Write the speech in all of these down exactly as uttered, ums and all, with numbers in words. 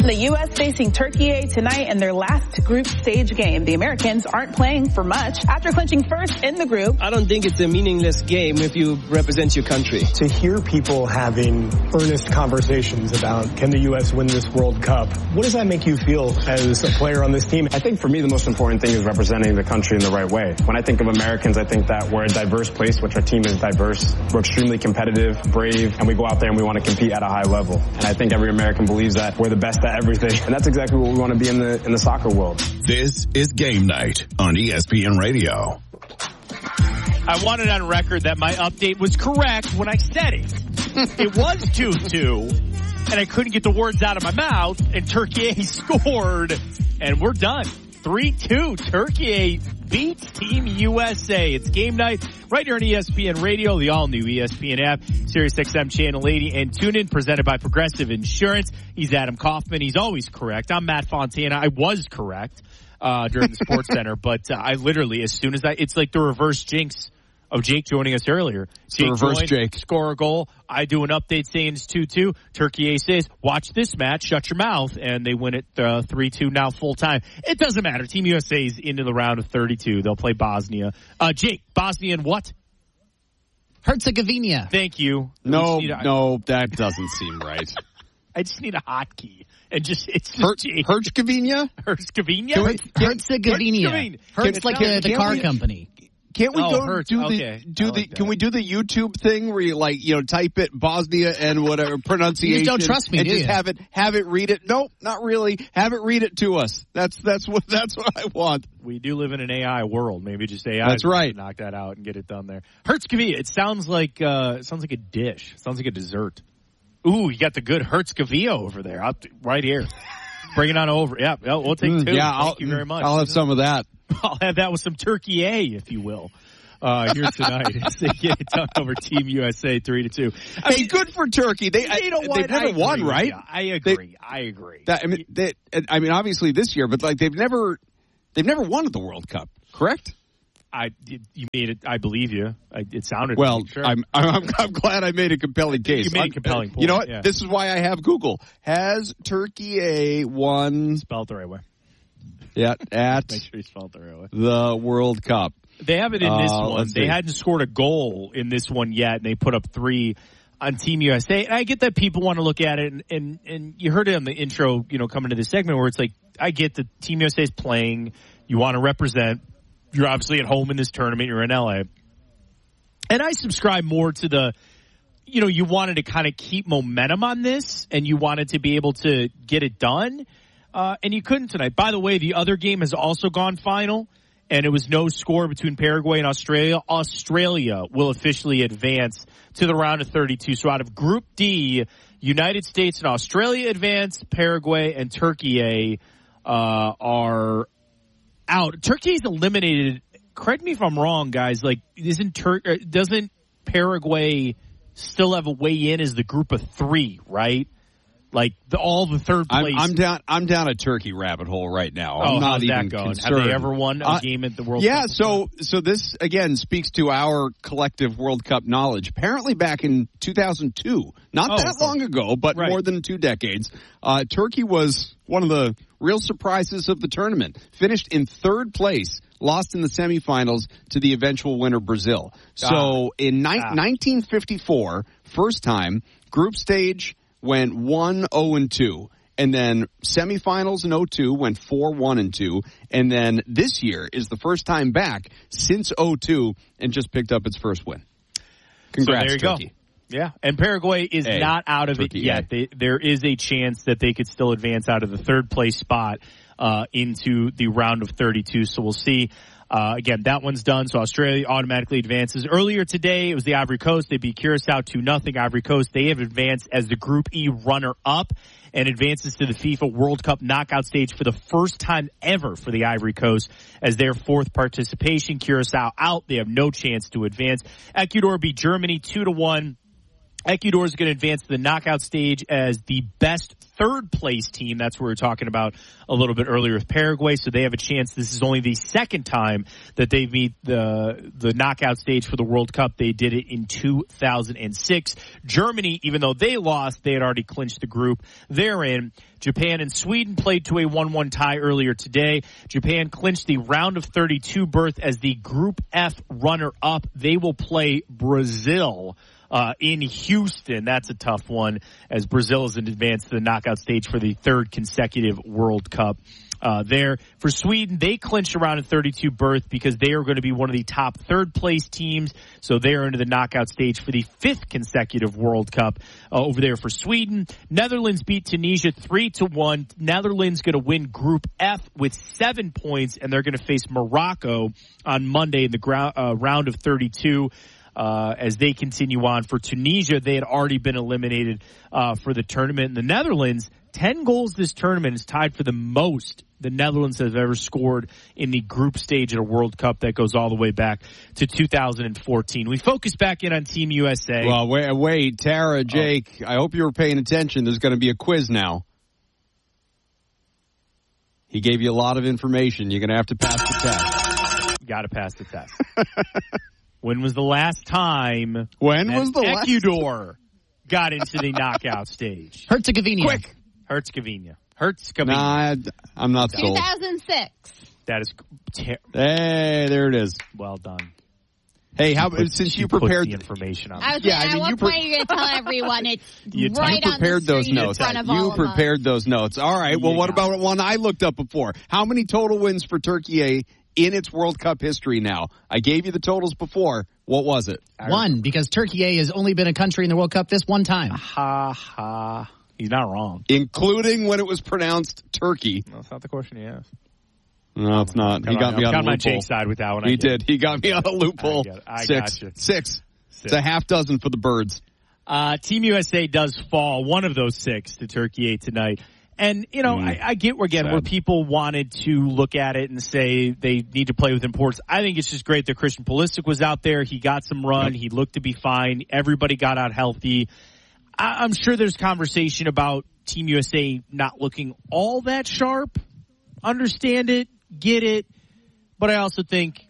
the U S facing Turkey A tonight in their last group stage game. The Americans aren't playing for much after clinching first in the group. I don't think it's a meaningless game if you represent your country. To hear people having earnest conversations about can the U S win this World Cup, what does that make you feel as a player on this team? I think for me the most important thing is representing the country in the right way. When I think of Americans, I think that we're a diverse place, which our team is diverse. We're extremely competitive, brave, and we go out there and we want to compete at a high level. And I think every American believes that we're the best at everything. And that's exactly what we want to be in the in the soccer world. This is Game Night on E S P N Radio. I wanted on record that my update was correct when I said it. It was two two, and I couldn't get the words out of my mouth, and Turkey A scored, and we're done. three two, Turkey A beats Team U S A. It's Game Night right here on E S P N Radio, the all-new E S P N app, Sirius X M Channel eighty, and TuneIn, presented by Progressive Insurance. He's Adam Kaufman. He's always correct. I'm Matt Fontana. I was correct uh during the Sports Center, but uh, I literally, as soon as I, it's like the reverse jinx of Jake joining us earlier. Jake reverse joined, Jake. Score a goal. I do an update saying it's two two. Turkey A says, watch this match, shut your mouth, and they win it uh, three two now full time. It doesn't matter. Team U S A is into the round of thirty-two. They'll play Bosnia. Uh, Jake, Bosnia and what? Herzegovina. Thank you. No, a, no, that doesn't seem right. I just need a hotkey. And just, it's just Her- Jake. Herzegovina? Herzegovina? Herzegovina. Herzegovina. Hertz like the, the car we, company. Can't we oh, go Hertz. do okay. the do like the? that. Can we do the YouTube thing where you like you know type it Bosnia and whatever pronunciation? You don't trust me, and do just you? have it have it read it. Nope, not really. Have it read it to us. That's that's what that's what I want. We do live in an A I world. Maybe just A I. That's right. Knock that out and get it done there. Herzegovina. It sounds like uh, it sounds like a dish. It sounds like a dessert. Ooh, you got the good Herzegovina over there, I'll, right here. Bring it on over. Yeah, well, we'll take two. Mm, yeah, Thank I'll, you very much. I'll have some of that. I'll have that with some Turkey A, if you will. Uh, here tonight as they get it done over Team U S A three to two. I Hey, mean, good for Turkey. They you know I, what? they've never I won, agree, right? yeah, I agree. They, I agree. That, I mean, they, I mean, obviously this year, but like they've never, they've never won at the World Cup, correct? I you made it. I believe you. I, it sounded well. Sure. I'm, I'm I'm glad I made a compelling case. You made a I'm, compelling point. You know what? Yeah. This is why I have Google. Has Turkey A won? Spell it the right way. Yeah, at Make sure you spell it the right way. the World Cup. They have it in this uh, one. They see. hadn't scored a goal in this one yet, and they put up three on Team U S A. And I get that people want to look at it, and, and, and you heard it on the intro, you know, coming to this segment where it's like, I get that Team U S A is playing. You want to represent. You're obviously at home in this tournament. You're in L A. And I subscribe more to the, you know, you wanted to kind of keep momentum on this, and you wanted to be able to get it done. Uh, and you couldn't tonight. By the way, the other game has also gone final, and it was no score between Paraguay and Australia. Australia will officially advance to the round of thirty-two. So out of Group D, United States and Australia advance. Paraguay and Turkey A uh, are out. Turkey's eliminated. Correct me if I'm wrong, guys. Like, isn't Tur- doesn't Paraguay still have a way in as the group of three, right? Like the, all the third place. I'm, I'm down. I'm down a Turkey rabbit hole right now. Oh, I'm not how's even that going? concerned. Have they ever won a uh, game at the World yeah, Cup? Yeah, so so this again speaks to our collective World Cup knowledge. Apparently, back in two thousand two, not Oh, that okay. long ago, but Right. more than two decades, uh, Turkey was one of the real surprises of the tournament. Finished in third place. Lost in the semifinals to the eventual winner, Brazil. So Ah. in ni- Ah. nineteen fifty-four, first time, group stage went one oh and two. And then semifinals in oh two went four one and two. And then this year is the first time back since oh two and just picked up its first win. Congrats, so there you Turkey. Go. Yeah, and Paraguay is A. not out of Turkey it yet. They, there is a chance that they could still advance out of the third place spot uh, into the round of thirty-two. So we'll see. Uh, again, that one's done. So Australia automatically advances. Earlier today, it was the Ivory Coast. They beat Curacao two nothing. Ivory Coast, they have advanced as the Group E runner-up and advances to the FIFA World Cup knockout stage for the first time ever for the Ivory Coast as their fourth participation. Curacao out. They have no chance to advance. Ecuador beat Germany two to one. Ecuador is going to advance to the knockout stage as the best third place team. That's what we were talking about a little bit earlier with Paraguay. So they have a chance. This is only the second time that they've beat the the knockout stage for the World Cup. They did it in two thousand six. Germany, even though they lost, they had already clinched the group they're in. Japan and Sweden played to a one one tie earlier today. Japan clinched the round of thirty-two berth as the Group F runner-up. They will play Brazil Uh, in Houston. That's a tough one as Brazil is in advance to the knockout stage for the third consecutive World Cup. Uh, there for Sweden, they clinched around a thirty-two berth because they are going to be one of the top third place teams. So they are into the knockout stage for the fifth consecutive World Cup uh, over there for Sweden. Netherlands beat Tunisia three to one. Netherlands going to win Group F with seven points, and they're going to face Morocco on Monday in the ground, uh, round of thirty-two. Uh, as they continue on. For Tunisia, they had already been eliminated uh, for the tournament. In the Netherlands, ten goals this tournament is tied for the most the Netherlands have ever scored in the group stage at a World Cup. That goes all the way back to two thousand fourteen. We focus back in on Team U S A. Well, wait, wait Tara, Jake, oh. I hope you were paying attention. There's going to be a quiz now. He gave you a lot of information. You're going to have to pass the test. Got to pass the test. When was the last time when was the Ecuador last... got into the knockout stage? Herzegovina. Quick. Herzegovina. Herzegovina. Nah, I'm not sold. two thousand six. That is ter- Hey, there it is. Well done. Hey, how put, since you prepared the information on I was yeah, saying, I mean, at you what pre- point are you going to tell everyone it's you right you prepared on the those screen notes. in front of you all of prepared us. those notes. All right. Well, You what got about one I looked up before? How many total wins for Turkey in its World Cup history now? I gave you the totals before. What was it? One, because Turkey has only been a country in the World Cup this one time. Ha ha. He's not wrong. Including when it was pronounced Turkey. No, that's not the question he asked. No, it's not. He got me on a loophole. Got my Jake's side with that one. He did. He got me on a loophole. I Six. got you. Six. Six. It's a half dozen for the birds. Uh, Team U S A does fall, one of those six, to Turkey tonight. And, you know, mm. I, I get, again, Sad. where people wanted to look at it and say they need to play with importance. I think it's just great that Christian Pulisic was out there. He got some run. Yep. He looked to be fine. Everybody got out healthy. I, I'm sure there's conversation about Team U S A not looking all that sharp. Understand it. Get it. But I also think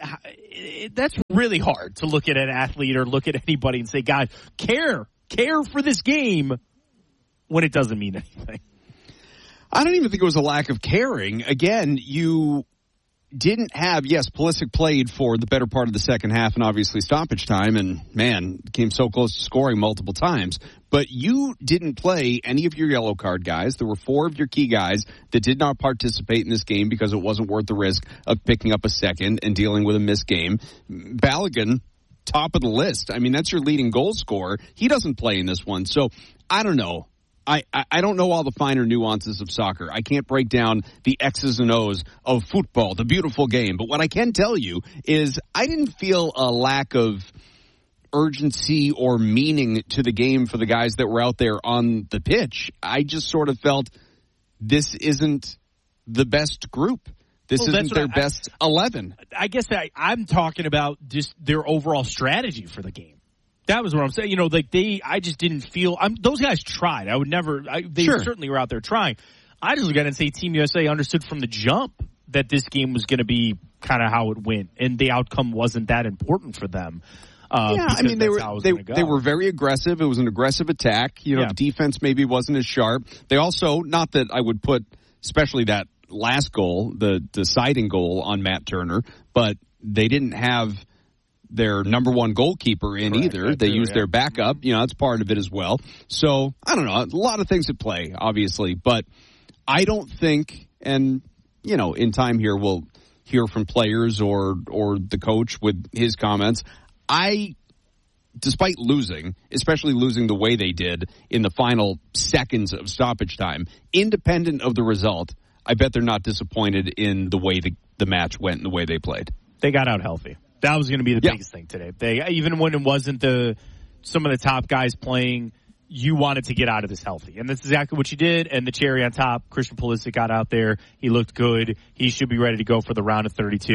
that's really hard to look at an athlete or look at anybody and say, God, care, care for this game when it doesn't mean anything. I don't even think it was a lack of caring. Again, you didn't have, yes, Pulisic played for the better part of the second half and obviously stoppage time, and, man, came so close to scoring multiple times. But you didn't play any of your yellow card guys. There were four of your key guys that did not participate in this game because it wasn't worth the risk of picking up a second and dealing with a missed game. Balogun, top of the list. I mean, that's your leading goal scorer. He doesn't play in this one. So, I don't know. I, I don't know all the finer nuances of soccer. I can't break down the X's and O's of football, the beautiful game. But what I can tell you is I didn't feel a lack of urgency or meaning to the game for the guys that were out there on the pitch. I just sort of felt this isn't the best group. This well, isn't their I, best eleven. I guess I, I'm talking about just their overall strategy for the game. That was what I'm saying. You know, like they, I just didn't feel. I'm, those guys tried. I would never. I, they sure. certainly were out there trying. I just got to say, Team U S A understood from the jump that this game was going to be kind of how it went, and the outcome wasn't that important for them. Uh, yeah, I mean they were they, go. they were very aggressive. It was an aggressive attack. You know, yeah. the defense maybe wasn't as sharp. They also, not that I would put, especially that last goal, the deciding goal on Matt Turner, but they didn't have their number one goalkeeper in Correct. either. They used yeah. their backup. You know, that's part of it as well. So, I don't know. A lot of things at play, obviously. But I don't think, and, you know, in time here we'll hear from players or or the coach with his comments. I, despite losing, especially losing the way they did in the final seconds of stoppage time, independent of the result, I bet they're not disappointed in the way the, the match went and the way they played. They got out healthy. That was going to be the yeah. biggest thing today. They even when it wasn't the some of the top guys playing, you wanted to get out of this healthy, and that's exactly what you did. And the cherry on top, Christian Pulisic got out there. He looked good. He should be ready to go for the round of thirty-two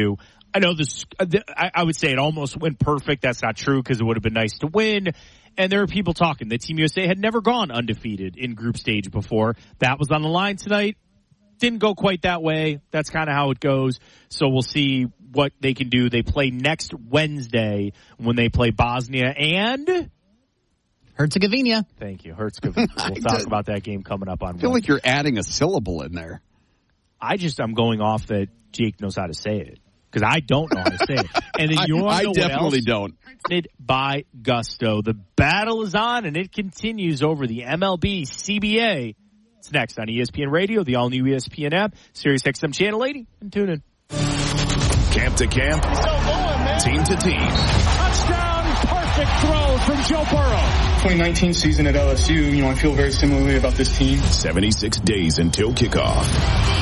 I know this, I, I would say it almost went perfect. That's not true because it would have been nice to win. And there are people talking that Team U S A had never gone undefeated in group stage before. That was on the line tonight. Didn't go quite that way. That's kind of how it goes. So we'll see what they can do. They play next Wednesday when they play Bosnia and Herzegovina. Thank you, Herzegovina. We'll talk about that game coming up on I feel Wednesday. like you're adding a syllable in there. I just, I'm going off that Jake knows how to say it. Because I don't know how to say it. And then you I, know I definitely what else? don't. It by gusto. The battle is on, and it continues over the M L B C B A. It's next on E S P N Radio, the all-new E S P N app, Sirius X M Channel eighty, and tune in. Camp to camp, team to team. Touchdown, perfect throw from Joe Burrow. twenty nineteen season at L S U, you know, I feel very similarly about this team. seventy-six days until kickoff.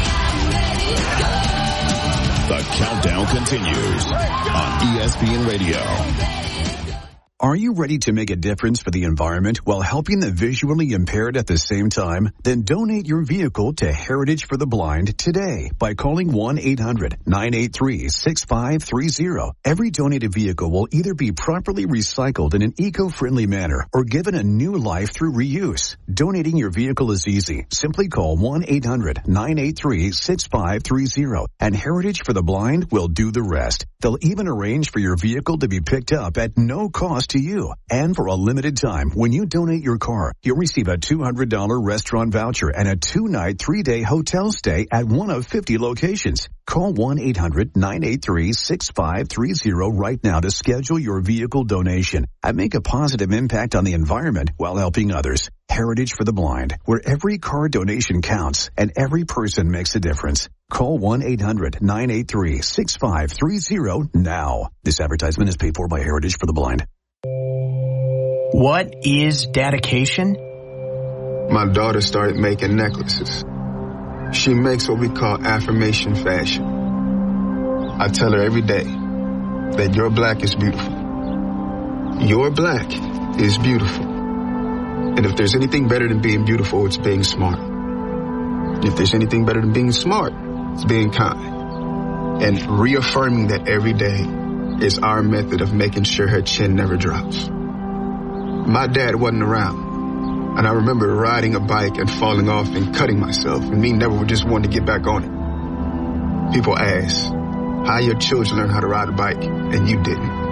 The countdown continues on E S P N Radio. Are you ready to make a difference for the environment while helping the visually impaired at the same time? Then donate your vehicle to Heritage for the Blind today by calling one eight hundred nine eight three six five three zero. Every donated vehicle will either be properly recycled in an eco-friendly manner or given a new life through reuse. Donating your vehicle is easy. Simply call one eight hundred nine eight three six five three zero and Heritage for the Blind will do the rest. They'll even arrange for your vehicle to be picked up at no cost to you. And for a limited time, when you donate your car, you'll receive a two hundred dollars restaurant voucher and a two-night, three-day hotel stay at one of fifty locations. Call one eight hundred nine eight three six five three zero right now to schedule your vehicle donation and make a positive impact on the environment while helping others. Heritage for the Blind, where every car donation counts and every person makes a difference. Call one eight hundred nine eight three six five three zero now. This advertisement is paid for by Heritage for the Blind. What is dedication? My daughter started making necklaces. She makes what we call affirmation fashion. I tell her every day that your black is beautiful. Your black is beautiful. And if there's anything better than being beautiful, it's being smart. If there's anything better than being smart, it's being kind. And reaffirming that every day is our method of making sure her chin never drops. My dad wasn't around, and I remember riding a bike and falling off and cutting myself, and me never just wanted to get back on it. People ask, how your children learn how to ride a bike, and you didn't.